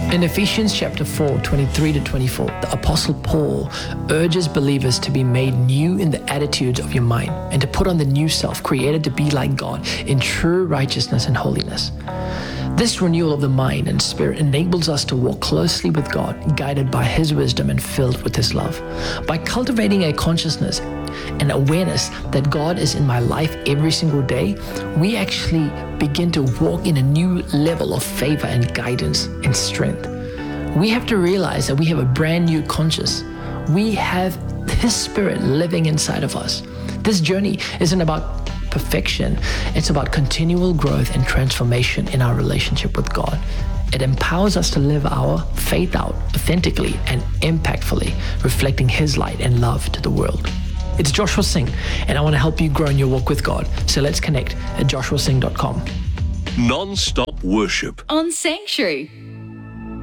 In Ephesians chapter 4, 23 to 24, the Apostle Paul urges believers to be made new in the attitudes of your mind and to put on the new self, created to be like God in true righteousness and holiness. This renewal of the mind and spirit enables us to walk closely with God, guided by His wisdom and filled with His love. By cultivating a consciousness and awareness that God is in my life every single day, we actually begin to walk in a new level of favor and guidance and strength. We have to realize that we have a brand new conscience. We have His Spirit living inside of us. This journey isn't about perfection. It's about continual growth and transformation in our relationship with God. It empowers us to live our faith out authentically and impactfully, reflecting His light and love to the world. It's Joshua Singh, and I want to help you grow in your walk with God. So let's connect at joshuasingh.com. Non-stop worship on Sanctuary.